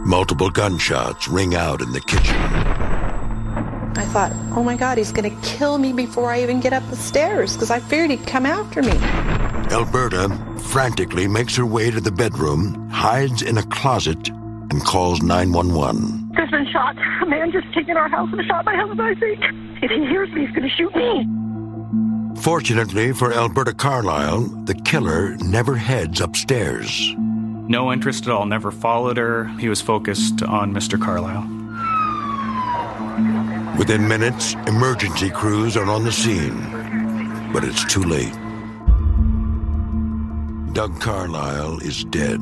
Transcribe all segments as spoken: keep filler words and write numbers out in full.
Multiple gunshots ring out in the kitchen. I thought, oh my God, he's going to kill me before I even get up the stairs, because I feared he'd come after me. Alberta frantically makes her way to the bedroom, hides in a closet, and calls nine one one. There's been shot. A man just came in our house and shot my husband, I think. If he hears me, he's going to shoot me. Fortunately for Alberta Carlisle, the killer never heads upstairs. No interest at all, never followed her. He was focused on Mister Carlisle. Within minutes, emergency crews are on the scene, but it's too late. Doug Carlisle is dead.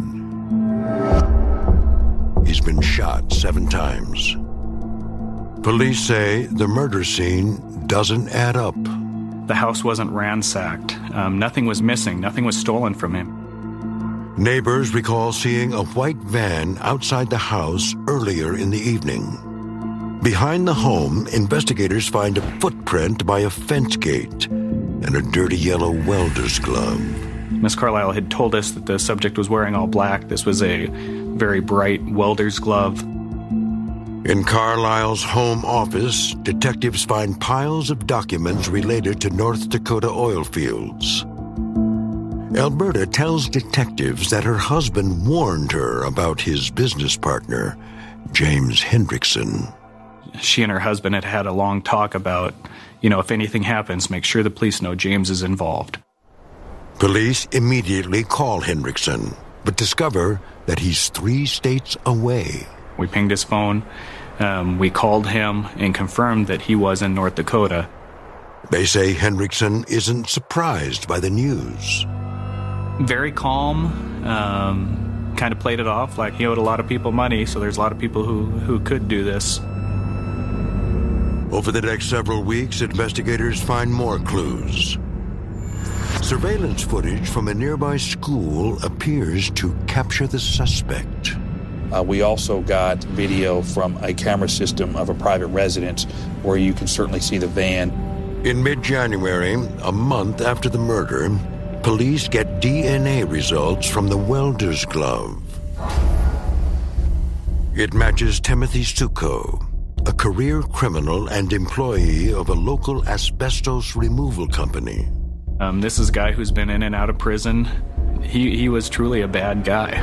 He's been shot seven times. Police say the murder scene doesn't add up. The house wasn't ransacked. Um, nothing was missing. Nothing was stolen from him. Neighbors recall seeing a white van outside the house earlier in the evening. Behind the home, investigators find a footprint by a fence gate and a dirty yellow welder's glove. Miss Carlisle had told us that the subject was wearing all black. This was a very bright welder's glove. In Carlisle's home office, detectives find piles of documents related to North Dakota oil fields. Alberta tells detectives that her husband warned her about his business partner, James Hendrickson. She and her husband had had a long talk about, you know, if anything happens, make sure the police know James is involved. Police immediately call Hendrickson, but discover that he's three states away. We pinged his phone. Um, we called him and confirmed that he was in North Dakota. They say Hendrickson isn't surprised by the news. Very calm, um, kind of played it off like he owed a lot of people money, so there's a lot of people who, who could do this. Over the next several weeks, investigators find more clues. Surveillance footage from a nearby school appears to capture the suspect. Uh, we also got video from a camera system of a private residence where you can certainly see the van. In mid-January, a month after the murder, police get D N A results from the welder's glove. It matches Timothy Suko, a career criminal and employee of a local asbestos removal company. Um, this is a guy who's been in and out of prison. He, he was truly a bad guy.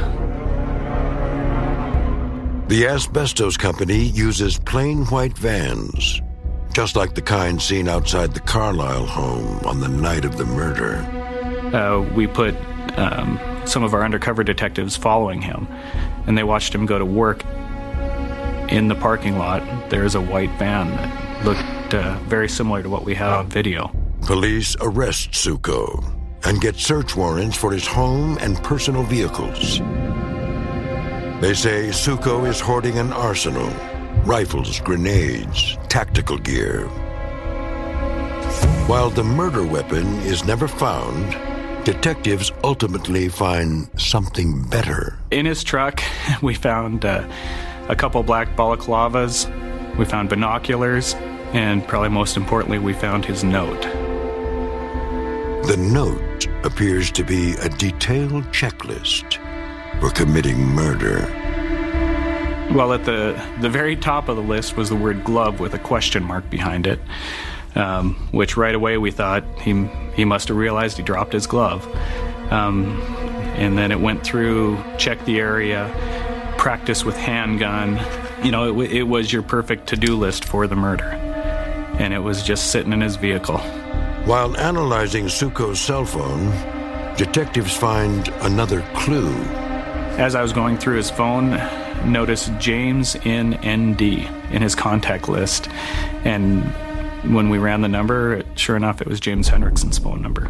The asbestos company uses plain white vans, just like the kind seen outside the Carlisle home on the night of the murder. Uh, we put um, some of our undercover detectives following him, and they watched him go to work. In the parking lot, there's a white van that looked uh, very similar to what we had on video. Police arrest Suko and get search warrants for his home and personal vehicles. They say Suko is hoarding an arsenal, rifles, grenades, tactical gear. While the murder weapon is never found, detectives ultimately find something better. In his truck, we found uh, a couple black balaclavas, we found binoculars, and probably most importantly, we found his note. The note appears to be a detailed checklist for committing murder. Well, at the, the very top of the list was the word glove with a question mark behind it, um, which right away we thought he, he must have realized he dropped his glove. Um, and then it went through, check the area, practice with handgun. You know, it, it was your perfect to-do list for the murder. And it was just sitting in his vehicle. While analyzing Suko's cell phone, detectives find another clue. As I was going through his phone, noticed James in N D in his contact list. And when we ran the number, sure enough, it was James Hendrickson's phone number.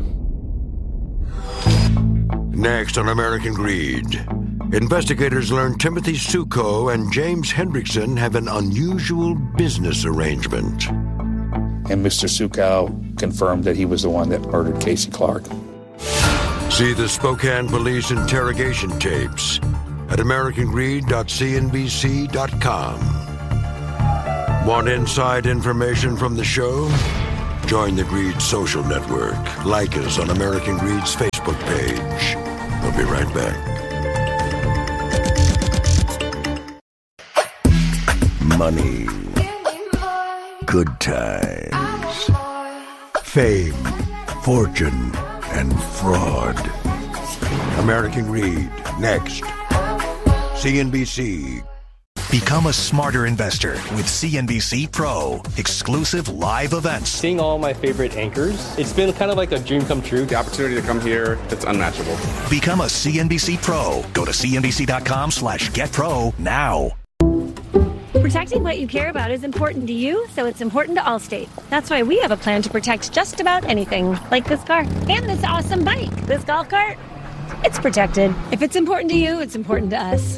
Next on American Greed, investigators learn Timothy Suko and James Hendrickson have an unusual business arrangement. And Mister Suko confirmed that he was the one that murdered Casey Clark. See the Spokane Police interrogation tapes at american greed dot c n b c dot com. Want inside information from the show? Join the Greed social network. Like us on American Greed's Facebook page. We'll be right back. money, good times, fame, fortune, and fraud. American Greed, next. C N B C. Become a smarter investor with C N B C Pro. Exclusive live events. Seeing all my favorite anchors, it's been kind of like a dream come true. The opportunity to come here, it's unmatchable. Become a C N B C Pro. Go to C N B C dot com slash get pro now. Protecting what you care about is important to you, so it's important to Allstate. That's why we have a plan to protect just about anything, like this car and this awesome bike. This golf cart, it's protected. If it's important to you, it's important to us.